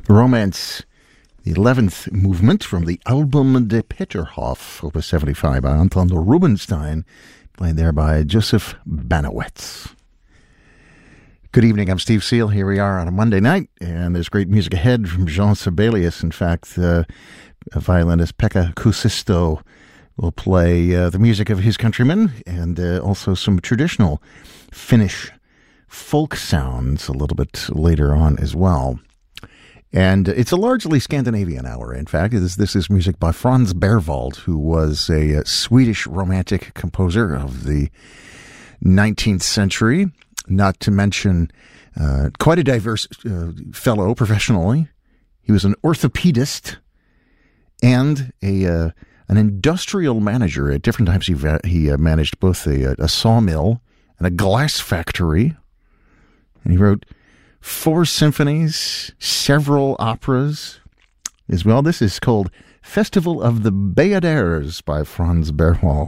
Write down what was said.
Romance, the 11th movement from the Album de Peterhof, Opus 75, by Anton Rubinstein, played there by Joseph Banowetz. Good evening, I'm Steve Seal. Here we are on a Monday night, and there's great music ahead from Jean Sibelius. In fact, violinist Pekka Kuusisto will play the music of his countrymen, and also some traditional Finnish folk sounds a little bit later on as well. And it's a largely Scandinavian hour, in fact. This is music by Franz Berwald, who was a Swedish romantic composer of the 19th century, not to mention quite a diverse fellow professionally. He was an orthopedist and an industrial manager. At different times he managed both a sawmill and a glass factory. And he wrote 4 symphonies, several operas as well. This is called Festival of the Bayadères by Franz Berwald.